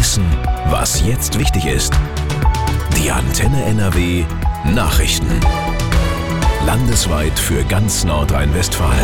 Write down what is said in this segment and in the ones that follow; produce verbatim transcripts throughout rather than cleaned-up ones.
wissen, was jetzt wichtig ist. Die Antenne N R W Nachrichten. Landesweit für ganz Nordrhein-Westfalen.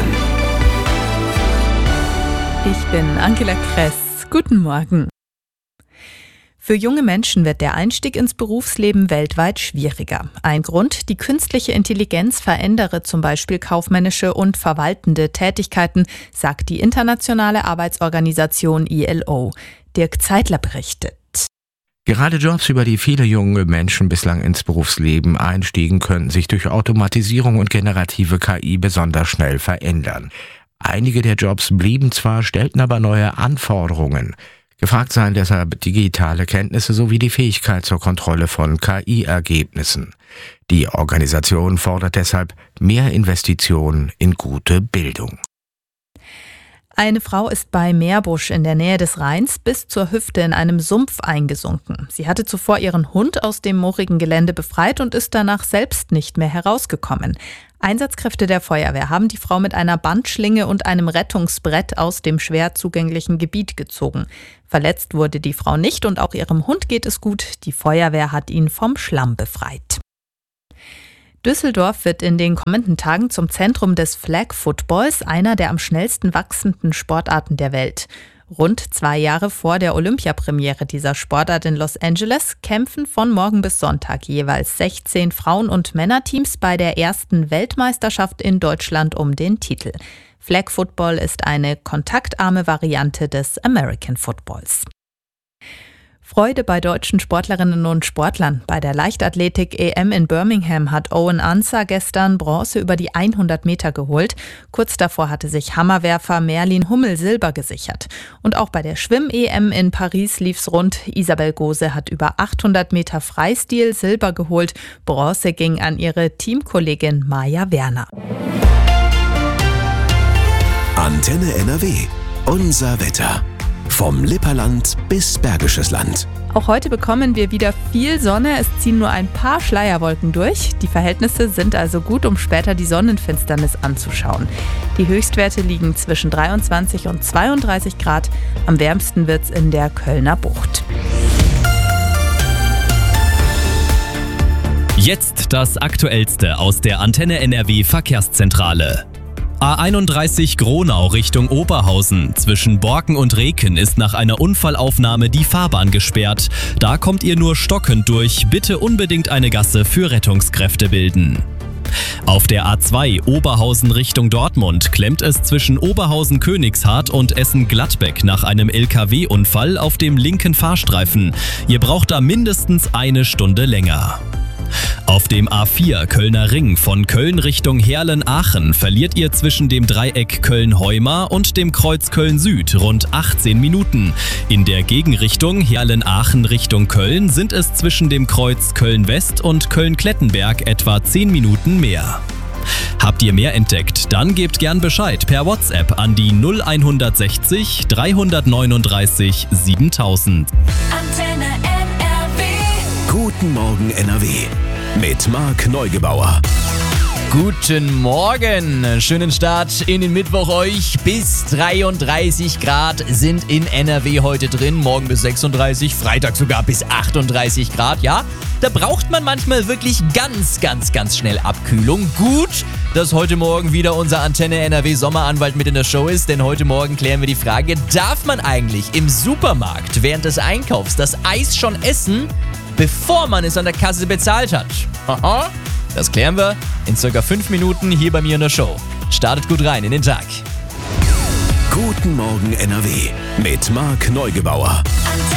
Ich bin Angela Kress. Guten Morgen. Für junge Menschen wird der Einstieg ins Berufsleben weltweit schwieriger. Ein Grund: die künstliche Intelligenz verändere zum Beispiel kaufmännische und verwaltende Tätigkeiten, sagt die internationale Arbeitsorganisation I L O. Dirk Zeitler berichtet. Gerade Jobs, über die viele junge Menschen bislang ins Berufsleben einstiegen, könnten sich durch Automatisierung und generative K I besonders schnell verändern. Einige der Jobs blieben zwar, stellten aber neue Anforderungen. Gefragt seien deshalb digitale Kenntnisse sowie die Fähigkeit zur Kontrolle von K I-Ergebnissen. Die Organisation fordert deshalb mehr Investitionen in gute Bildung. Eine Frau ist bei Meerbusch in der Nähe des Rheins bis zur Hüfte in einem Sumpf eingesunken. Sie hatte zuvor ihren Hund aus dem moorigen Gelände befreit und ist danach selbst nicht mehr herausgekommen. Einsatzkräfte der Feuerwehr haben die Frau mit einer Bandschlinge und einem Rettungsbrett aus dem schwer zugänglichen Gebiet gezogen. Verletzt wurde die Frau nicht und auch ihrem Hund geht es gut. Die Feuerwehr hat ihn vom Schlamm befreit. Düsseldorf wird in den kommenden Tagen zum Zentrum des Flag Footballs, einer der am schnellsten wachsenden Sportarten der Welt. Rund zwei Jahre vor der Olympiapremiere dieser Sportart in Los Angeles kämpfen von morgen bis Sonntag jeweils sechzehn Frauen- und Männerteams bei der ersten Weltmeisterschaft in Deutschland um den Titel. Flag Football ist eine kontaktarme Variante des American Footballs. Freude bei deutschen Sportlerinnen und Sportlern. Bei der Leichtathletik-E M in Birmingham hat Owen Ansah gestern Bronze über die hundert Meter geholt. Kurz davor hatte sich Hammerwerfer Merlin Hummel Silber gesichert. Und auch bei der Schwimm-E M in Paris lief's rund. Isabel Gose hat über achthundert Meter Freistil Silber geholt. Bronze ging an ihre Teamkollegin Maja Werner. Antenne N R W. Unser Wetter. Vom Lipperland bis Bergisches Land. Auch heute bekommen wir wieder viel Sonne. Es ziehen nur ein paar Schleierwolken durch. Die Verhältnisse sind also gut, um später die Sonnenfinsternis anzuschauen. Die Höchstwerte liegen zwischen dreiundzwanzig und zweiunddreißig Grad. Am wärmsten wird's in der Kölner Bucht. Jetzt das Aktuellste aus der Antenne N R W Verkehrszentrale. A einunddreißig Gronau Richtung Oberhausen. Zwischen Borken und Reken ist nach einer Unfallaufnahme die Fahrbahn gesperrt. Da kommt ihr nur stockend durch. Bitte unbedingt eine Gasse für Rettungskräfte bilden. Auf der A zwei Oberhausen Richtung Dortmund klemmt es zwischen Oberhausen-Königshardt und Essen-Gladbeck nach einem L K W-Unfall auf dem linken Fahrstreifen. Ihr braucht da mindestens eine Stunde länger. Auf dem A vier Kölner Ring von Köln Richtung Heerlen-Aachen verliert ihr zwischen dem Dreieck Köln-Heumar und dem Kreuz Köln-Süd rund achtzehn Minuten. In der Gegenrichtung Heerlen-Aachen Richtung Köln sind es zwischen dem Kreuz Köln-West und Köln-Klettenberg etwa zehn Minuten mehr. Habt ihr mehr entdeckt? Dann gebt gern Bescheid per WhatsApp an die null sechzig, dreihundertneununddreißig, siebentausend. Antenne N R W. Guten Morgen N R W. Mit Marc Neugebauer. Guten Morgen, schönen Start in den Mittwoch euch. Bis dreiunddreißig Grad sind in N R W heute drin, morgen bis sechsunddreißig, Freitag sogar bis achtunddreißig Grad. Ja, da braucht man manchmal wirklich ganz, ganz, ganz schnell Abkühlung. Gut, dass heute Morgen wieder unser Antenne N R W Sommeranwalt mit in der Show ist, denn heute Morgen klären wir die Frage, darf man eigentlich im Supermarkt während des Einkaufs das Eis schon essen, bevor man es an der Kasse bezahlt hat? Haha. Das klären wir in circa fünf Minuten hier bei mir in der Show. Startet gut rein in den Tag. Guten Morgen N R W mit Marc Neugebauer.